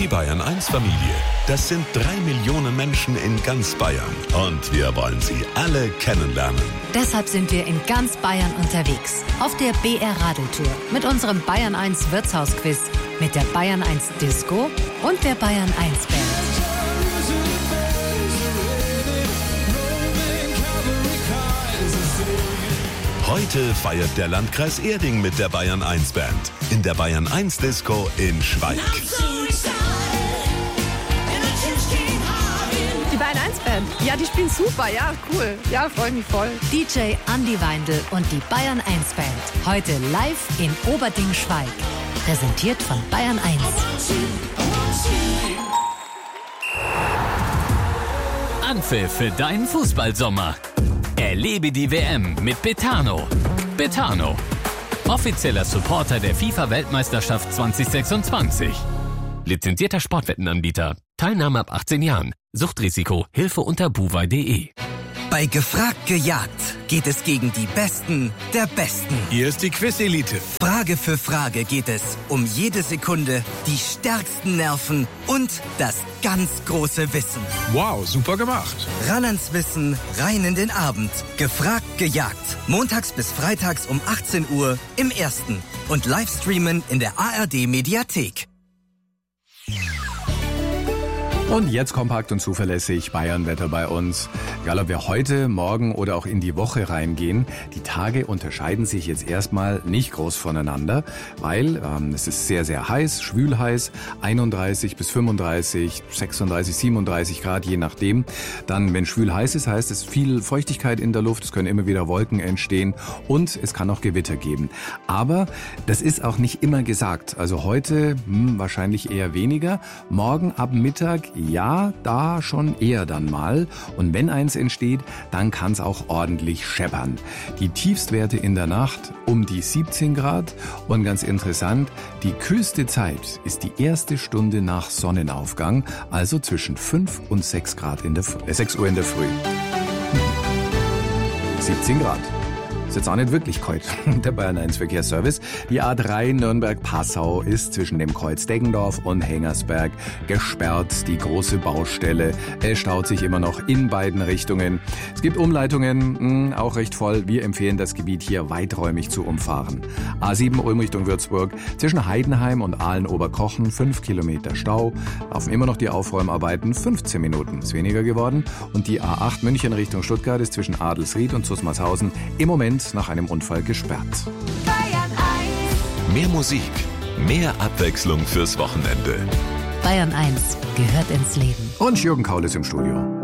Die Bayern 1 Familie. Das sind 3 Millionen Menschen in ganz Bayern. Und wir wollen sie alle kennenlernen. Deshalb sind wir in ganz Bayern unterwegs. Auf der BR Radeltour. Mit unserem Bayern 1 Wirtshausquiz. Mit der Bayern 1 Disco und der Bayern 1 Band. Heute feiert der Landkreis Erding mit der Bayern 1 Band. In der Bayern 1 Disco in Schweig. Die Bayern 1 Band. Ja, die spielen super. Ja, cool. Ja, freue mich voll. DJ Andi Weindl und die Bayern 1 Band. Heute live in Oberding-Schweig. Präsentiert von Bayern 1. Anpfiff für deinen Fußballsommer. Erlebe die WM mit Betano. Betano, offizieller Supporter der FIFA-Weltmeisterschaft 2026. Lizenzierter Sportwettenanbieter. Teilnahme ab 18 Jahren. Suchtrisiko. Hilfe unter buwei.de. Bei Gefragt gejagt geht es gegen die Besten der Besten. Hier ist die Quiz-Elite. Frage für Frage geht es um jede Sekunde, die stärksten Nerven und das ganz große Wissen. Wow, super gemacht. Ran ans Wissen, rein in den Abend. Gefragt gejagt. Montags bis freitags um 18 Uhr im Ersten. Und Livestreamen in der ARD-Mediathek. Und jetzt kompakt und zuverlässig Bayernwetter bei uns. Egal, ob wir heute, morgen oder auch in die Woche reingehen, die Tage unterscheiden sich jetzt erstmal nicht groß voneinander, weil es ist sehr, sehr heiß, schwül heiß, 31 bis 35, 36, 37 Grad, je nachdem. Dann, wenn schwül heiß ist, heißt es viel Feuchtigkeit in der Luft, es können immer wieder Wolken entstehen und es kann auch Gewitter geben. Aber das ist auch nicht immer gesagt. Also heute wahrscheinlich eher weniger, morgen ab Mittag ja, da schon eher dann mal. Und wenn eins entsteht, dann kann es auch ordentlich scheppern. Die Tiefstwerte in der Nacht um die 17 Grad. Und ganz interessant, die kühlste Zeit ist die erste Stunde nach Sonnenaufgang, also zwischen 5 und 6 Uhr in der Früh. 17 Grad. Ist jetzt auch nicht wirklich kalt. Der Bayern 1 Verkehrsservice. Die A3 Nürnberg-Passau ist zwischen dem Kreuz Deggendorf und Hengersberg gesperrt. Die große Baustelle. Es staut sich immer noch in beiden Richtungen. Es gibt Umleitungen, auch recht voll. Wir empfehlen das Gebiet hier weiträumig zu umfahren. A7 Ulm Richtung Würzburg. Zwischen Heidenheim und Aalen-Oberkochen 5 Kilometer Stau. Laufen immer noch die Aufräumarbeiten. 15 Minuten ist weniger geworden. Und die A8 München Richtung Stuttgart ist zwischen Adelsried und Zusmarshausen im Moment nach einem Unfall gesperrt. Bayern 1. Mehr Musik, mehr Abwechslung fürs Wochenende. Bayern 1 gehört ins Leben. Und Jürgen Kaul ist im Studio.